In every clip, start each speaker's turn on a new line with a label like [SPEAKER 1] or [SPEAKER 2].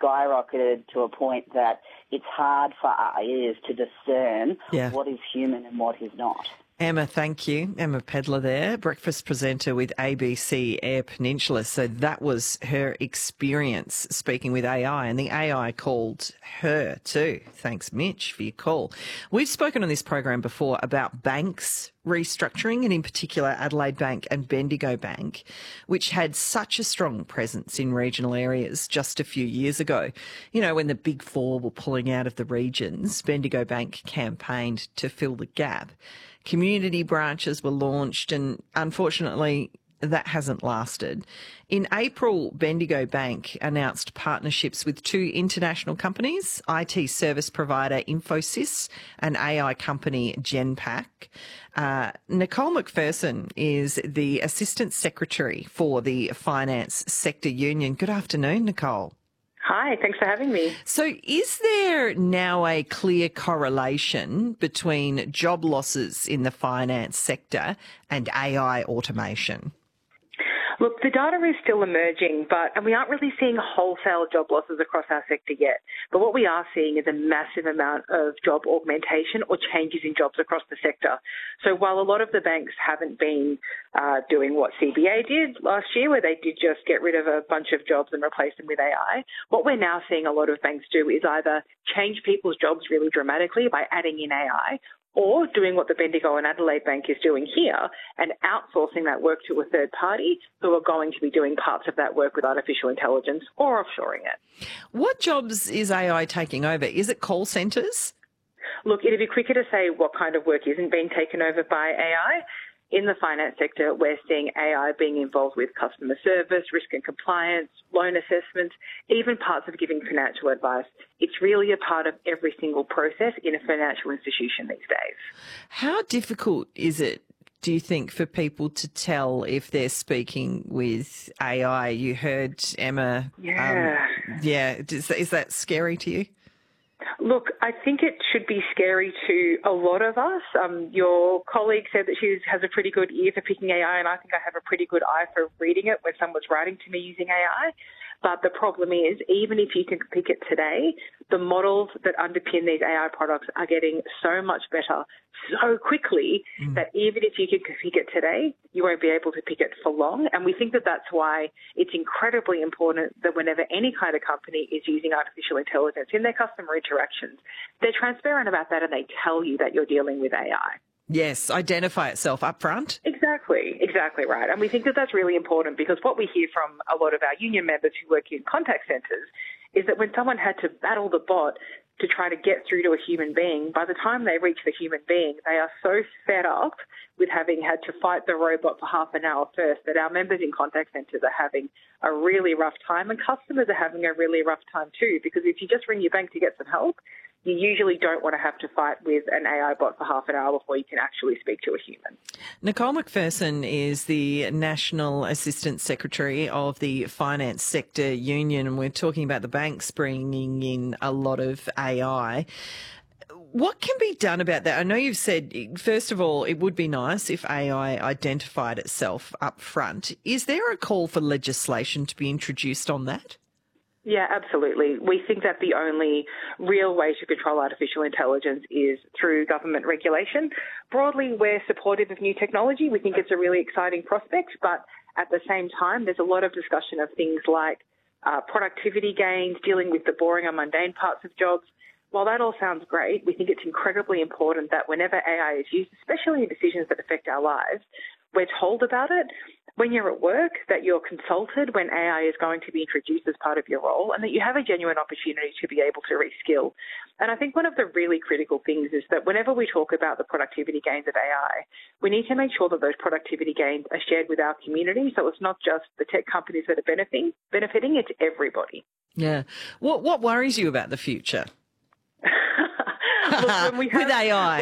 [SPEAKER 1] skyrocketed to a point that it's hard for our ears to discern what is human and what is not.
[SPEAKER 2] Emma, thank you. Emma Pedlar there, breakfast presenter with ABC Air Peninsula. So that was her experience speaking with AI, and the AI called her too. Thanks, Mitch, for your call. We've spoken on this program before about banks restructuring, and in particular Adelaide Bank and Bendigo Bank, which had such a strong presence in regional areas just a few years ago. You know, when the big four were pulling out of the regions, Bendigo Bank campaigned to fill the gap. Community branches were launched, and unfortunately that hasn't lasted. In April, Bendigo Bank announced partnerships with two international companies, IT service provider Infosys and AI company Genpact. Nicole McPherson is the Assistant Secretary for the Finance Sector Union. Good afternoon, Nicole.
[SPEAKER 3] Hi, thanks for having me.
[SPEAKER 2] So is there now a clear correlation between job losses in the finance sector and AI automation?
[SPEAKER 3] Look, the data is still emerging, and we aren't really seeing wholesale job losses across our sector yet. But what we are seeing is a massive amount of job augmentation or changes in jobs across the sector. So while a lot of the banks haven't been doing what CBA did last year, where they did just get rid of a bunch of jobs and replace them with AI, what we're now seeing a lot of banks do is either change people's jobs really dramatically by adding in AI, or doing what the Bendigo and Adelaide Bank is doing here and outsourcing that work to a third party who are going to be doing parts of that work with artificial intelligence or offshoring it.
[SPEAKER 2] What jobs is AI taking over? Is it call centres?
[SPEAKER 3] Look, it'd be quicker to say what kind of work isn't being taken over by AI. In the finance sector, we're seeing AI being involved with customer service, risk and compliance, loan assessments, even parts of giving financial advice. It's really a part of every single process in a financial institution these days. How
[SPEAKER 2] difficult is it, do you think, for people to tell if they're speaking with AI? You heard Emma. Is that scary to you?
[SPEAKER 3] Look, I think it should be scary to a lot of us. Your colleague said that she has a pretty good ear for picking AI, and I think I have a pretty good eye for reading it when someone's writing to me using AI. But the problem is, even if you can pick it today, the models that underpin these AI products are getting so much better so quickly that even if you can pick it today, you won't be able to pick it for long. And we think that that's why it's incredibly important that whenever any kind of company is using artificial intelligence in their customer interactions, they're transparent about that and they tell you that you're dealing with AI.
[SPEAKER 2] Yes, identify itself up front.
[SPEAKER 3] Exactly right. And we think that that's really important because what we hear from a lot of our union members who work in contact centres is that when someone had to battle the bot to try to get through to a human being, by the time they reach the human being, they are so fed up with having had to fight the robot for half an hour first that our members in contact centres are having a really rough time, and customers are having a really rough time too, because if you just ring your bank to get some help, you usually don't want to have to fight with an AI bot for half an hour before you can actually speak to a human.
[SPEAKER 2] Nicole McPherson is the National Assistant Secretary of the Finance Sector Union, and we're talking about the banks bringing in a lot of AI. What can be done about that? I know you've said, first of all, it would be nice if AI identified itself up front. Is there a call for legislation to be introduced on that?
[SPEAKER 3] Yeah, absolutely. We think that the only real way to control artificial intelligence is through government regulation. Broadly, we're supportive of new technology. We think it's a really exciting prospect, but at the same time, there's a lot of discussion of things like productivity gains, dealing with the boring and mundane parts of jobs. While that all sounds great, we think it's incredibly important that whenever AI is used, especially in decisions that affect our lives, we're told about it. When you're at work, that you're consulted when AI is going to be introduced as part of your role, and that you have a genuine opportunity to be able to reskill. And I think one of the really critical things is that whenever we talk about the productivity gains of AI, we need to make sure that those productivity gains are shared with our community, so it's not just the tech companies that are benefiting, it's everybody.
[SPEAKER 2] Yeah. What worries you about the future?
[SPEAKER 3] Look,
[SPEAKER 2] with AI.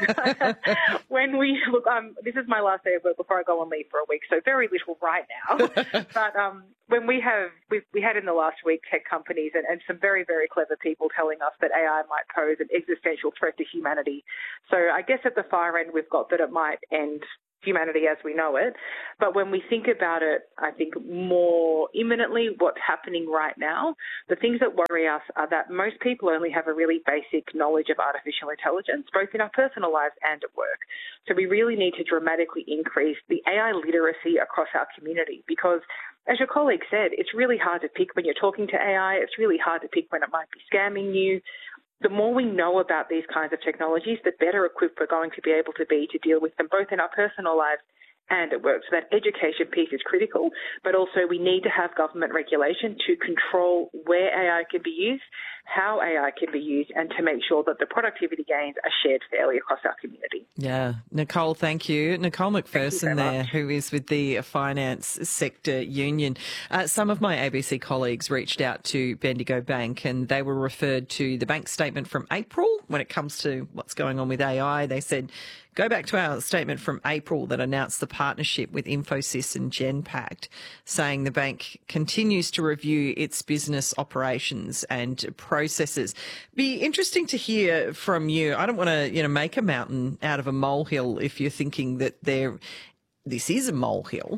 [SPEAKER 3] This is my last day of work before I go on leave for a week, so very little right now. But when we had in the last week tech companies and some very, very clever people telling us that AI might pose an existential threat to humanity. So I guess at the far end, we've got that it might end humanity as we know it. But when we think about it, I think more imminently what's happening right now, the things that worry us are that most people only have a really basic knowledge of artificial intelligence, both in our personal lives and at work. So we really need to dramatically increase the AI literacy across our community because, as your colleague said, it's really hard to pick when you're talking to AI. It's really hard to pick when it might be scamming you. The more we know about these kinds of technologies, the better equipped we're going to be able to be to deal with them both in our personal lives and at work. So that education piece is critical, but also we need to have government regulation to control where AI can be used, how AI can be used, and to make sure that the productivity gains are shared fairly across our community.
[SPEAKER 2] Yeah. Nicole, thank you. Nicole McPherson there, who is with the Finance Sector Union. Some of my ABC colleagues reached out to Bendigo Bank and they were referred to the bank statement from April when it comes to what's going on with AI. They said, go back to our statement from April that announced the partnership with Infosys and Genpact, saying the bank continues to review its business operations and processes. Be interesting to hear from you. I don't want to, make a mountain out of a molehill if you're thinking that this is a molehill.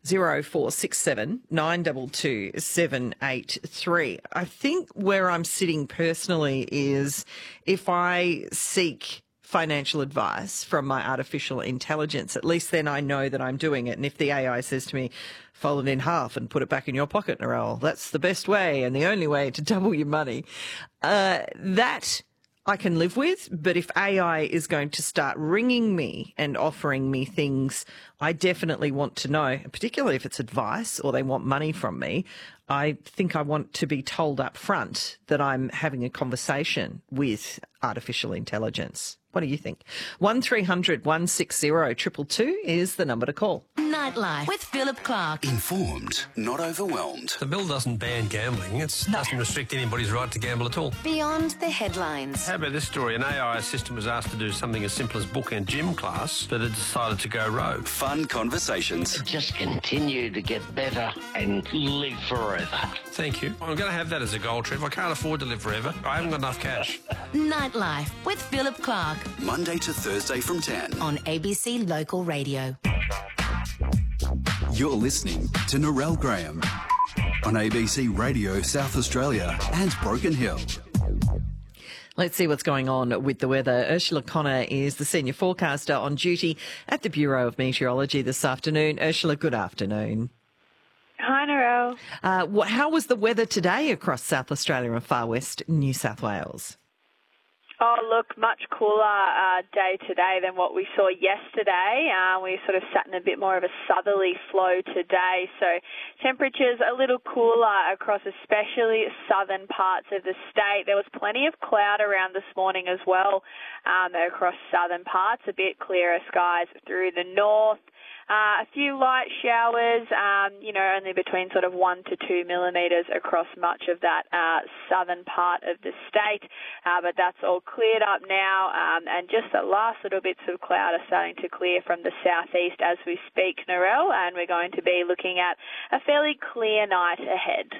[SPEAKER 2] 0467 922 783. I think where I'm sitting personally is if I seek financial advice from my artificial intelligence, at least then I know that I'm doing it. And if the AI says to me, fold it in half and put it back in your pocket, Narelle, that's the best way and the only way to double your money, that I can live with. But if AI is going to start ringing me and offering me things I definitely want to know, particularly if it's advice or they want money from me, I think I want to be told up front that I'm having a conversation with artificial intelligence. What do you think? 1300 160 222 is the number to call.
[SPEAKER 4] Nightlife with Philip Clark.
[SPEAKER 5] Informed, not overwhelmed.
[SPEAKER 6] The bill doesn't ban gambling. It doesn't restrict anybody's right to gamble at all.
[SPEAKER 4] Beyond the headlines.
[SPEAKER 6] How about this story? An AI assistant was asked to do something as simple as book a gym class, but it decided to go rogue.
[SPEAKER 5] Fun conversations.
[SPEAKER 7] Just continue to get better and live forever.
[SPEAKER 6] Thank you. I'm going to have that as a goal, Trev. I can't afford to live forever. I haven't got enough cash.
[SPEAKER 4] Nightlife with Philip Clark.
[SPEAKER 5] Monday to Thursday from 10.
[SPEAKER 4] On ABC Local Radio.
[SPEAKER 5] You're listening to Narelle Graham on ABC Radio South Australia and Broken Hill.
[SPEAKER 2] Let's see what's going on with the weather. Ursula Connor is the senior forecaster on duty at the Bureau of Meteorology this afternoon. Ursula, good afternoon.
[SPEAKER 8] Hi, Narelle.
[SPEAKER 2] How was the weather today across South Australia and far west New South Wales?
[SPEAKER 8] Oh, look, much cooler day today than what we saw yesterday. We sort of sat in a bit more of a southerly flow today, so temperatures a little cooler across especially southern parts of the state. There was plenty of cloud around this morning as well across southern parts, a bit clearer skies through the north. A few light showers, only between sort of 1 to 2 millimetres across much of that southern part of the state. But that's all cleared up now, and just the last little bits of cloud are starting to clear from the southeast as we speak, Narelle, and we're going to be looking at a fairly clear night ahead.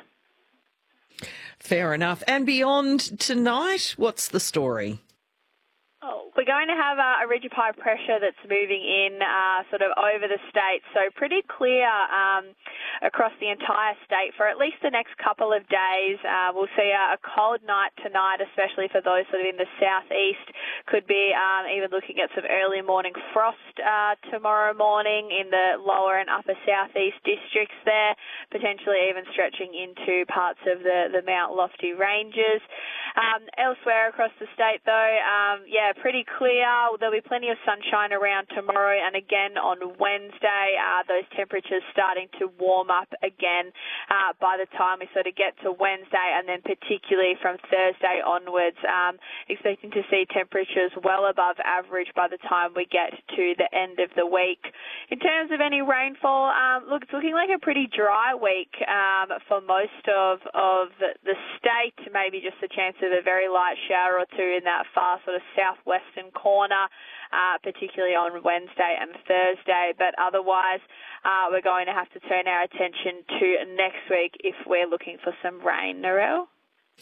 [SPEAKER 2] Fair enough. And beyond tonight, what's the story?
[SPEAKER 8] We're going to have a ridge of high pressure that's moving in sort of over the state, so pretty clear across the entire state for at least the next couple of days. We'll see a cold night tonight, especially for those sort of in the southeast. Could be even looking at some early morning frost tomorrow morning in the lower and upper southeast districts there, potentially even stretching into parts of the Mount Lofty ranges. Elsewhere across the state, though, pretty clear. There'll be plenty of sunshine around tomorrow, and again on Wednesday, those temperatures starting to warm up again by the time we sort of get to Wednesday, and then particularly from Thursday onwards, expecting to see temperatures well above average by the time we get to the end of the week. In terms of any rainfall, it's looking like a pretty dry week for most of the state, maybe just a chance of a very light shower or two in that far sort of southwestern corner, particularly on Wednesday and Thursday. But otherwise, we're going to have to turn our attention to next week if we're looking for some rain, Narelle.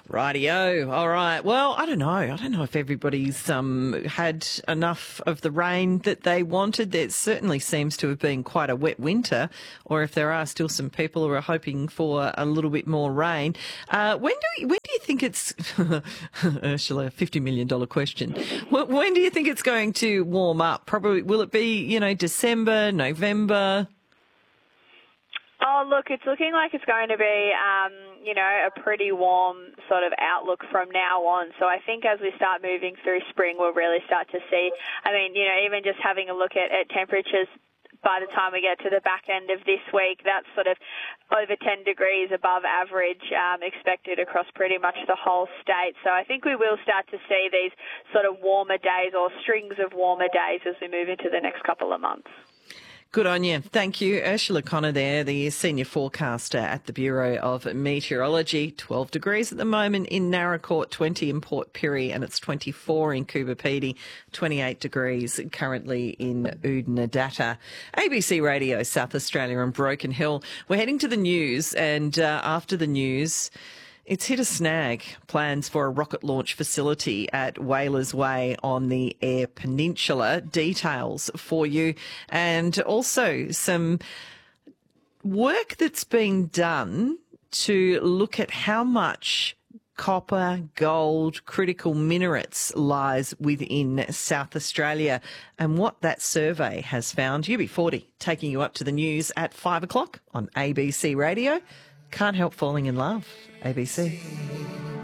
[SPEAKER 2] Rightio. All right. Well, I don't know. I don't know if everybody's had enough of the rain that they wanted. There certainly seems to have been quite a wet winter, or if there are still some people who are hoping for a little bit more rain. When do you think it's Ursula, a $50 million question? When do you think it's going to warm up? Probably will it be, December, November?
[SPEAKER 8] Oh, look, it's looking like it's going to be, a pretty warm sort of outlook from now on. So I think as we start moving through spring, we'll really start to see, even just having a look at temperatures by the time we get to the back end of this week, that's sort of over 10 degrees above average expected across pretty much the whole state. So I think we will start to see these sort of warmer days or strings of warmer days as we move into the next couple of months.
[SPEAKER 2] Good on you. Thank you. Ursula Connor there, the senior forecaster at the Bureau of Meteorology. 12 degrees at the moment in Naracoorte, 20 in Port Pirie, and it's 24 in Coober Pedy, 28 degrees currently in Oodnadatta. ABC Radio South Australia and Broken Hill. We're heading to the news, and after the news, it's hit a snag. Plans for a rocket launch facility at Whalers Way on the Eyre Peninsula. Details for you. And also some work that's been done to look at how much copper, gold, critical minerals lies within South Australia and what that survey has found. UB40 taking you up to the news at 5 o'clock on ABC Radio. Can't help falling in love. ABC.